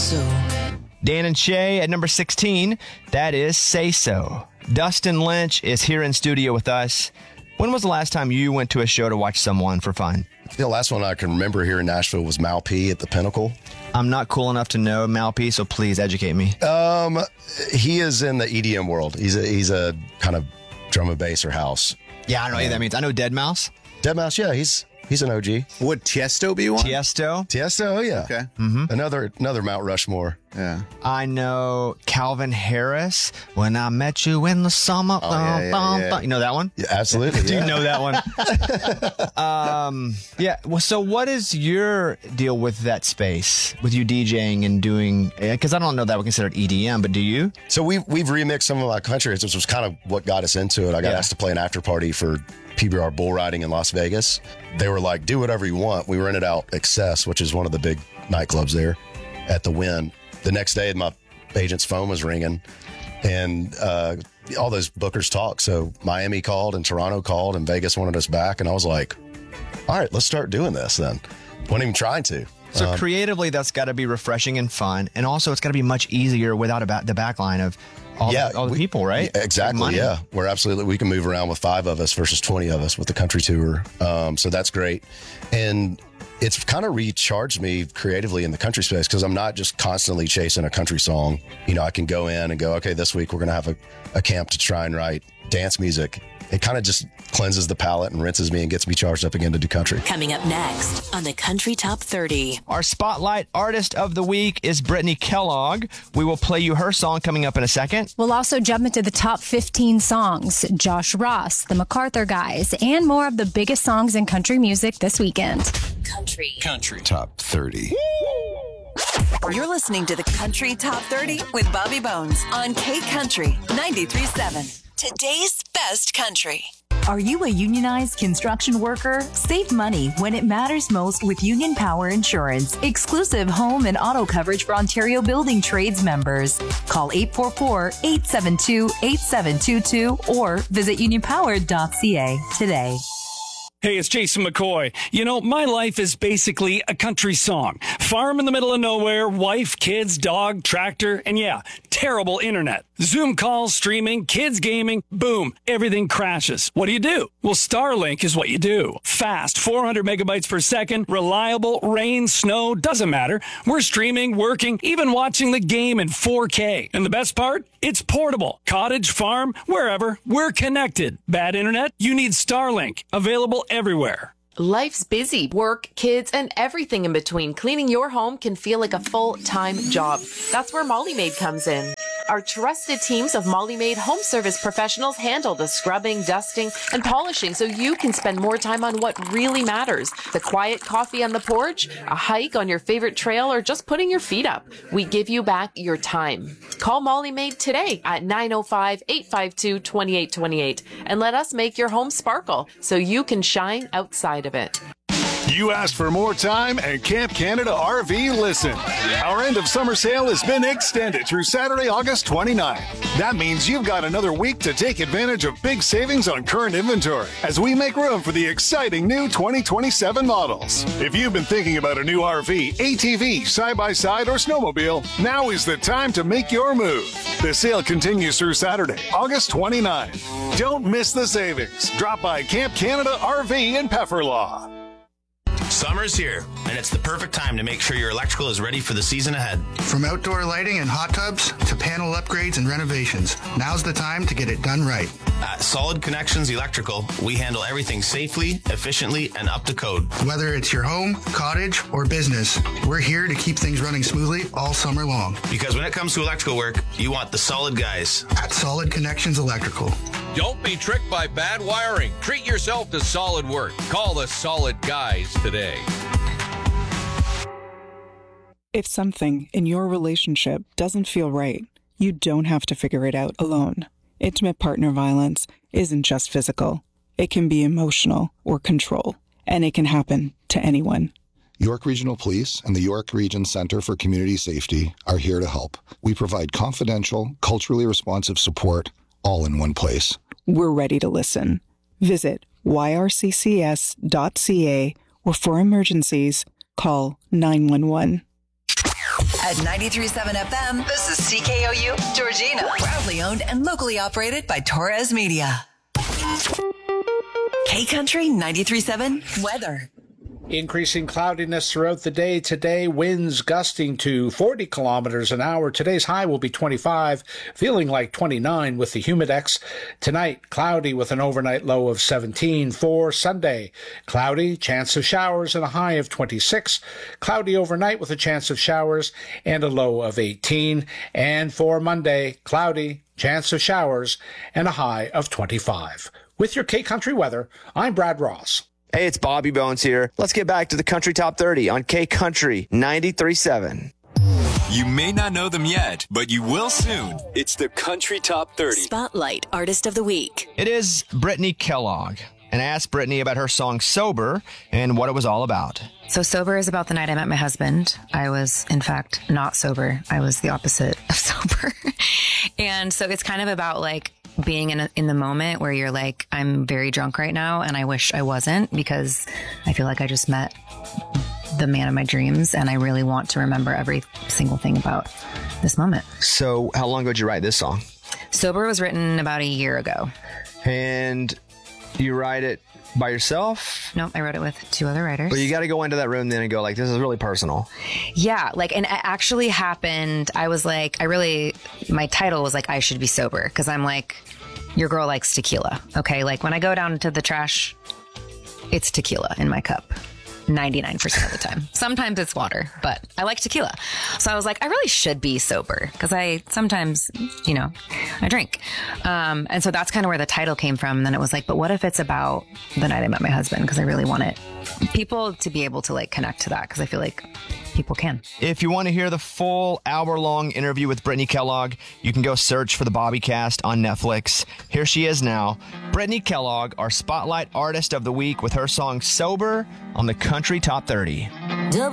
Dan and Shay at number 16, that is Say So. Dustin Lynch is here in studio with us. When was the last time you went to a show to watch someone for fun? The last one I can remember here in Nashville was Mal P at the Pinnacle. I'm not cool enough to know Mal P, so please educate me. He is in the EDM world. He's a kind of drum and bass or house. Yeah, I don't know what that means. I know Deadmau5. Deadmau5, yeah, he's an OG. Would Tiesto be one? Tiesto, oh yeah. Okay. Mm-hmm. Another Mount Rushmore. Yeah. I know Calvin Harris. When I met you in the summer. Yeah. You know that one? Yeah, absolutely. Do you know that one? Yeah. Well, so what is your deal with that space, with you DJing and doing? Because I don't know that we consider it EDM, but do you? So we've remixed some of my country. This was kind of what got us into it. I got asked to play an after party for PBR bull riding in Las Vegas. They were like, do whatever you want. We rented out Excess, which is one of the big nightclubs there, at the Wynn. The next day, my agent's phone was ringing, and all those bookers talk. So Miami called, and Toronto called, and Vegas wanted us back. And I was like, all right, let's start doing this then. Wasn't even trying to. So creatively, that's got to be refreshing and fun. And also, it's got to be much easier without the backline of all the people, right? Yeah, exactly, yeah. We can move around with 5 of us versus 20 of us with the country tour. So that's great. And it's kind of recharged me creatively in the country space because I'm not just constantly chasing a country song. You know, I can go in and go, okay, this week we're going to have a camp to try and write dance music. It kind of just cleanses the palate and rinses me and gets me charged up again to do country. Coming up next on the Country Top 30. Our Spotlight Artist of the Week is Brittany Kellogg. We will play you her song coming up in a second. We'll also jump into the top 15 songs, Josh Ross, the MacArthur Guys, and more of the biggest songs in country music this weekend. Country Top 30. You're listening to the Country Top 30 with Bobby Bones on K Country 93.7. Today's best country. Are you a unionized construction worker? Save money when it matters most with Union Power Insurance. Exclusive home and auto coverage for Ontario Building Trades members. Call 844-872-8722 or visit unionpower.ca today. Hey, it's Jason McCoy. You know, my life is basically a country song. Farm in the middle of nowhere, wife, kids, dog, tractor, and yeah, terrible internet. Zoom calls, streaming, kids gaming, boom, everything crashes. What do? Well, Starlink is what you do. Fast, 400 megabytes per second, reliable, rain, snow, doesn't matter. We're streaming, working, even watching the game in 4K. And the best part? It's portable. Cottage, farm, wherever, we're connected. Bad internet? You need Starlink. Available everywhere. Life's busy. Work, kids, and everything in between. Cleaning your home can feel like a full-time job. That's where Molly Maid comes in. Our trusted teams of Molly Maid home service professionals handle the scrubbing, dusting, and polishing so you can spend more time on what really matters. The quiet coffee on the porch, a hike on your favorite trail, or just putting your feet up. We give you back your time. Call Molly Maid today at 905-852-2828 and let us make your home sparkle so you can shine outside of it. You asked for more time, and Camp Canada RV listened. Our end of summer sale has been extended through Saturday, August 29th. That means you've got another week to take advantage of big savings on current inventory as we make room for the exciting new 2027 models. If you've been thinking about a new RV, ATV, side-by-side, or snowmobile, now is the time to make your move. The sale continues through Saturday, August 29th. Don't miss the savings. Drop by Camp Canada RV in Pefferlaw. Summer's here, and it's the perfect time to make sure your electrical is ready for the season ahead. From outdoor lighting and hot tubs to panel upgrades and renovations, now's the time to get it done right. At Solid Connections Electrical, we handle everything safely, efficiently, and up to code. Whether it's your home, cottage, or business, we're here to keep things running smoothly all summer long. Because when it comes to electrical work, you want the solid guys. At Solid Connections Electrical. Don't be tricked by bad wiring. Treat yourself to solid work. Call the Solid Guys today. If something in your relationship doesn't feel right, you don't have to figure it out alone. Intimate partner violence isn't just physical. It can be emotional or control, and it can happen to anyone. York Regional Police and the York Region Center for Community Safety are here to help. We provide confidential, culturally responsive support all in one place. We're ready to listen. Visit yrccs.ca or for emergencies, call 911. At 93.7 FM, this is CKOU Georgina. Proudly owned and locally operated by Torres Media. K-Country 93.7 weather. Increasing cloudiness throughout the day today, winds gusting to 40 kilometers an hour. Today's high will be 25, feeling like 29 with the humidex. Tonight, cloudy with an overnight low of 17. For Sunday, cloudy, chance of showers and a high of 26. Cloudy overnight with a chance of showers and a low of 18. And for Monday, cloudy, chance of showers and a high of 25. With your K-Country weather, I'm Brad Ross. Hey, it's Bobby Bones here. Let's get back to the Country Top 30 on K-Country 93.7. You may not know them yet, but you will soon. It's the Country Top 30. Spotlight Artist of the Week. It is Brittany Kellogg. And I asked Brittany about her song Sober and what it was all about. So Sober is about the night I met my husband. I was, in fact, not sober. I was the opposite of sober. And so it's kind of about like being in the moment where you're like, I'm very drunk right now and I wish I wasn't, because I feel like I just met the man of my dreams and I really want to remember every single thing about this moment. So how long ago did you write this song? Sober was written about a year ago. And you write it by yourself? Nope, I wrote it with two other writers. But you got to go into that room then and go like, this is really personal. Yeah, like, and it actually happened. I was like, my title was like, I should be sober. Because I'm like, your girl likes tequila. Okay, like when I go down to the trash, it's tequila in my cup. 99% of the time. Sometimes it's water, but I like tequila. So I was like, I really should be sober because I sometimes, I drink. And so that's kind of where the title came from. And then it was like, but what if it's about the night I met my husband? Because I really want people to be able to like connect to that, because I feel like people can. If you want to hear the full hour-long interview with Brittany Kellogg, you can go search for the Bobbycast on Netflix. Here she is now, Brittany Kellogg, our Spotlight Artist of the Week, with her song Sober on the Country Top 30.